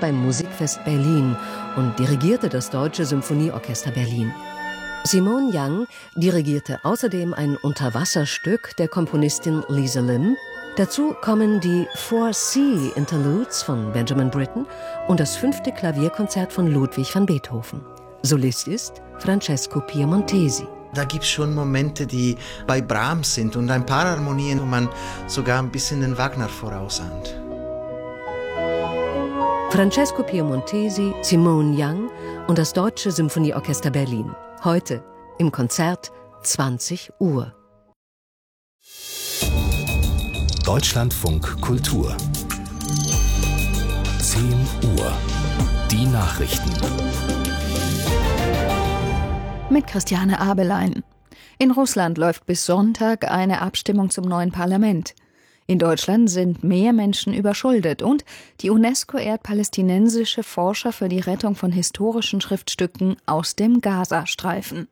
beim Musikfest Berlin und dirigierte das Deutsche Symphonieorchester Berlin. Simone Young dirigierte außerdem ein Unterwasserstück der Komponistin Lisa Lim. Dazu kommen die 4C Interludes von Benjamin Britten und das 5. Klavierkonzert von Ludwig van Beethoven. Solist ist Francesco Piemontesi. Da gibt es schon Momente, die bei Brahms sind und ein paar Harmonien, wo man sogar ein bisschen den Wagner vorausahnt. Francesco Piemontesi, Simone Young und das Deutsche Symphonieorchester Berlin. Heute im Konzert 20 Uhr. Deutschlandfunk Kultur 10 Uhr. Die Nachrichten. Mit Christiane Abelein. In Russland läuft bis Sonntag eine Abstimmung zum neuen Parlament. In Deutschland sind mehr Menschen überschuldet und die UNESCO ehrt palästinensische Forscher für die Rettung von historischen Schriftstücken aus dem Gazastreifen.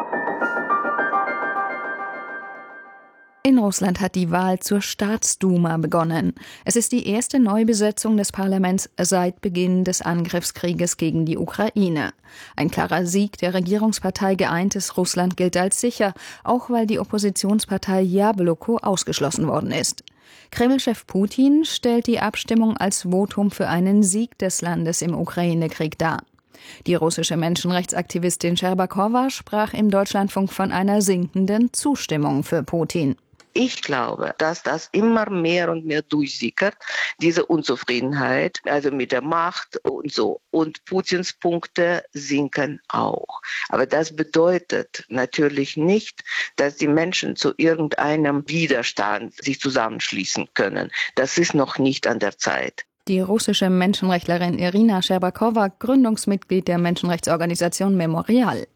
In Russland hat die Wahl zur Staatsduma begonnen. Es ist die erste Neubesetzung des Parlaments seit Beginn des Angriffskrieges gegen die Ukraine. Ein klarer Sieg der Regierungspartei Geeintes Russland gilt als sicher, auch weil die Oppositionspartei Jabloko ausgeschlossen worden ist. Kreml-Chef Putin stellt die Abstimmung als Votum für einen Sieg des Landes im Ukraine-Krieg dar. Die russische Menschenrechtsaktivistin Scherbakowa sprach im Deutschlandfunk von einer sinkenden Zustimmung für Putin. Ich glaube, dass das immer mehr und mehr durchsickert, diese Unzufriedenheit, also mit der Macht und so. Und Putins Punkte sinken auch. Aber das bedeutet natürlich nicht, dass die Menschen zu irgendeinem Widerstand sich zusammenschließen können. Das ist noch nicht an der Zeit. Die russische Menschenrechtlerin Irina Scherbakowa, Gründungsmitglied der Menschenrechtsorganisation Memorial.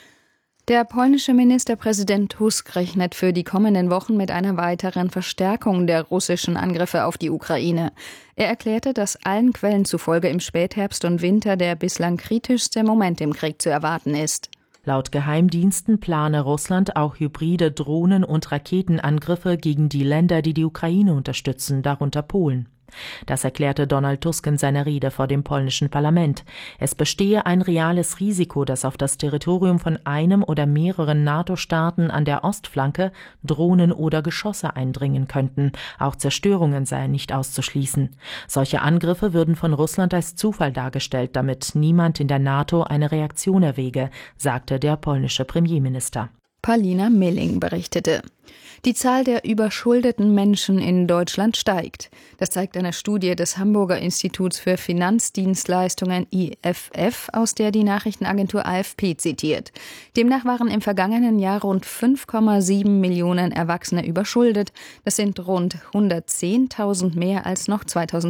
Der polnische Ministerpräsident Tusk rechnet für die kommenden Wochen mit einer weiteren Verstärkung der russischen Angriffe auf die Ukraine. Er erklärte, dass allen Quellen zufolge im Spätherbst und Winter der bislang kritischste Moment im Krieg zu erwarten ist. Laut Geheimdiensten plane Russland auch hybride Drohnen- und Raketenangriffe gegen die Länder, die die Ukraine unterstützen, darunter Polen. Das erklärte Donald Tusk in seiner Rede vor dem polnischen Parlament. Es bestehe ein reales Risiko, dass auf das Territorium von einem oder mehreren NATO-Staaten an der Ostflanke Drohnen oder Geschosse eindringen könnten. Auch Zerstörungen seien nicht auszuschließen. Solche Angriffe würden von Russland als Zufall dargestellt, damit niemand in der NATO eine Reaktion erwäge, sagte der polnische Premierminister. Paulina Milling berichtete. Die Zahl der überschuldeten Menschen in Deutschland steigt. Das zeigt eine Studie des Hamburger Instituts für Finanzdienstleistungen IFF, aus der die Nachrichtenagentur AFP zitiert. Demnach waren im vergangenen Jahr rund 5,7 Millionen Erwachsene überschuldet. Das sind rund 110.000 mehr als noch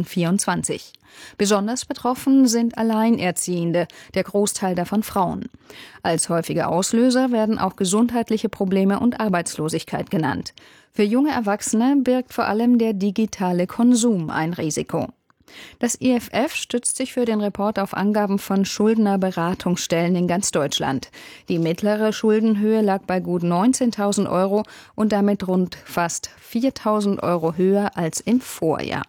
2024. Besonders betroffen sind Alleinerziehende, der Großteil davon Frauen. Als häufige Auslöser werden auch gesundheitliche Probleme und Arbeitslosigkeit genannt. Für junge Erwachsene birgt vor allem der digitale Konsum ein Risiko. Das IFF stützt sich für den Report auf Angaben von Schuldnerberatungsstellen in ganz Deutschland. Die mittlere Schuldenhöhe lag bei gut 19.000 € und damit rund fast 4.000 € höher als im Vorjahr.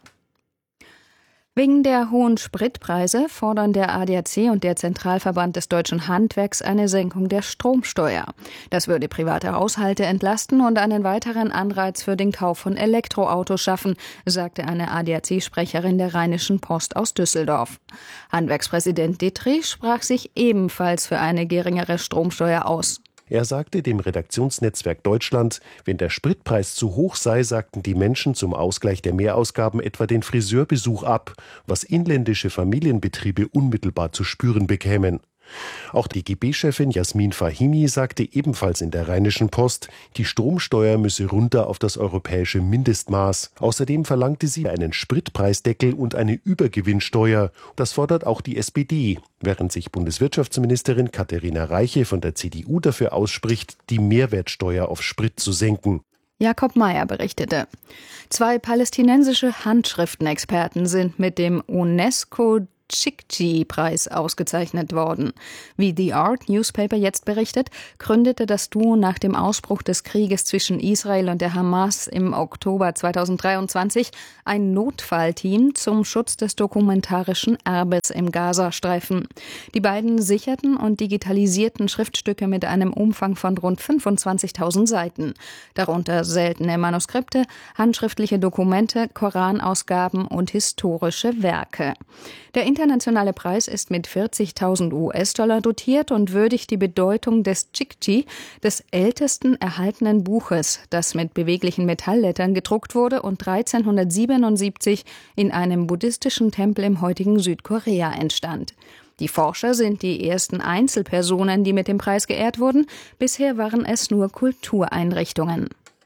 Wegen der hohen Spritpreise fordern der ADAC und der Zentralverband des deutschen Handwerks eine Senkung der Stromsteuer. Das würde private Haushalte entlasten und einen weiteren Anreiz für den Kauf von Elektroautos schaffen, sagte eine ADAC-Sprecherin der Rheinischen Post aus Düsseldorf. Handwerkspräsident Dittrich sprach sich ebenfalls für eine geringere Stromsteuer aus. Er sagte dem Redaktionsnetzwerk Deutschland, wenn der Spritpreis zu hoch sei, sagten die Menschen zum Ausgleich der Mehrausgaben etwa den Friseurbesuch ab, was inländische Familienbetriebe unmittelbar zu spüren bekämen. Auch die DGB-Chefin Jasmin Fahimi sagte ebenfalls in der Rheinischen Post, die Stromsteuer müsse runter auf das europäische Mindestmaß. Außerdem verlangte sie einen Spritpreisdeckel und eine Übergewinnsteuer. Das fordert auch die SPD, während sich Bundeswirtschaftsministerin Katharina Reiche von der CDU dafür ausspricht, die Mehrwertsteuer auf Sprit zu senken. Jakob Mayer berichtete. 2 palästinensische Handschriftenexperten sind mit dem UNESCO Chikchi-Preis ausgezeichnet worden. Wie The Art Newspaper jetzt berichtet, gründete das Duo nach dem Ausbruch des Krieges zwischen Israel und der Hamas im Oktober 2023 ein Notfallteam zum Schutz des dokumentarischen Erbes im Gazastreifen. Die beiden sicherten und digitalisierten Schriftstücke mit einem Umfang von rund 25.000 Seiten, darunter seltene Manuskripte, handschriftliche Dokumente, Koranausgaben und historische Werke. Der internationale Preis ist mit 40.000 US-Dollar dotiert und würdigt die Bedeutung des Chikchi, des ältesten erhaltenen Buches, das mit beweglichen Metalllettern gedruckt wurde und 1377 in einem buddhistischen Tempel im heutigen Südkorea entstand. Die Forscher sind die ersten Einzelpersonen, die mit dem Preis geehrt wurden. Bisher waren es nur Kultureinrichtungen.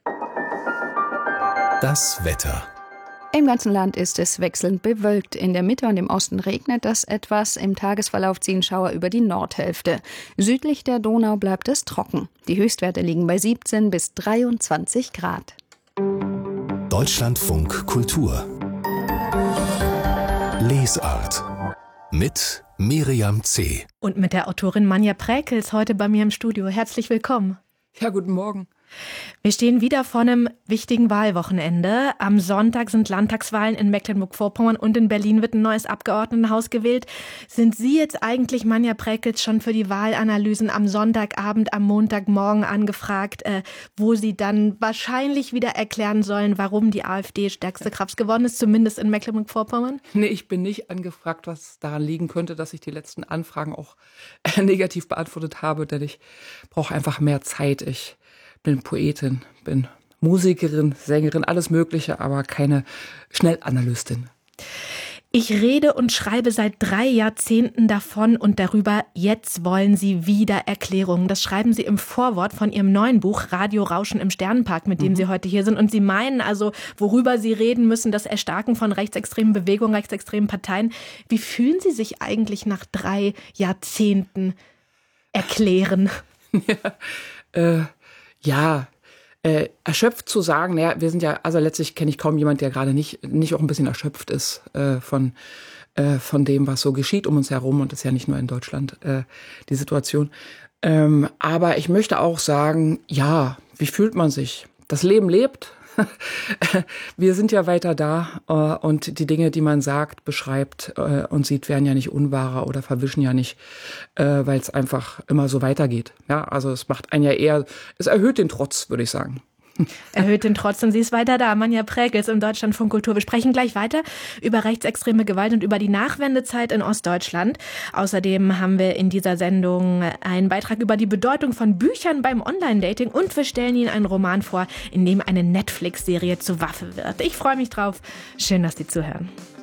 Das Wetter. Im ganzen Land ist es wechselnd bewölkt. In der Mitte und im Osten regnet es etwas. Im Tagesverlauf ziehen Schauer über die Nordhälfte. Südlich der Donau bleibt es trocken. Die Höchstwerte liegen bei 17 bis 23 Grad. Deutschlandfunk Kultur. Lesart. Mit Miriam C. Und mit der Autorin Manja Präkels heute bei mir im Studio. Herzlich willkommen. Ja, guten Morgen. Wir stehen wieder vor einem wichtigen Wahlwochenende. Am Sonntag sind Landtagswahlen in Mecklenburg-Vorpommern und in Berlin wird ein neues Abgeordnetenhaus gewählt. Sind Sie jetzt eigentlich, Manja Präkels, schon für die Wahlanalysen am Sonntagabend, am Montagmorgen angefragt, wo Sie dann wahrscheinlich wieder erklären sollen, warum die AfD stärkste Kraft gewonnen ist, zumindest in Mecklenburg-Vorpommern? Nee, ich bin nicht angefragt, was daran liegen könnte, dass ich die letzten Anfragen auch negativ beantwortet habe, denn ich brauche einfach mehr Zeit. Ich bin Poetin, bin Musikerin, Sängerin, alles Mögliche, aber keine Schnellanalystin. Ich rede und schreibe seit 3 Jahrzehnten davon und darüber, jetzt wollen Sie wieder Erklärungen. Das schreiben Sie im Vorwort von Ihrem neuen Buch Radio Rauschen im Sternenpark, mit dem Sie heute hier sind. Und Sie meinen also, worüber Sie reden müssen, das Erstarken von rechtsextremen Bewegungen, rechtsextremen Parteien. Wie fühlen Sie sich eigentlich nach 3 Jahrzehnten erklären? Erschöpft zu sagen, wir sind ja, also letztlich kenne ich kaum jemand, der gerade nicht auch ein bisschen erschöpft ist von dem, was so geschieht um uns herum. Und das ist ja nicht nur in Deutschland die Situation. Aber ich möchte auch sagen, ja, wie fühlt man sich? Das Leben lebt. Wir sind ja weiter da und die Dinge, die man sagt, beschreibt und sieht, werden ja nicht unwahrer oder verwischen ja nicht, weil es einfach immer so weitergeht. Ja, also es macht einen ja eher, es erhöht den Trotz, würde ich sagen. Erhöht den Trotz und sie ist weiter da. Manja Präkels im Deutschlandfunk Kultur. Wir sprechen gleich weiter über rechtsextreme Gewalt und über die Nachwendezeit in Ostdeutschland. Außerdem haben wir in dieser Sendung einen Beitrag über die Bedeutung von Büchern beim Online-Dating und wir stellen Ihnen einen Roman vor, in dem eine Netflix-Serie zur Waffe wird. Ich freue mich drauf. Schön, dass Sie zuhören.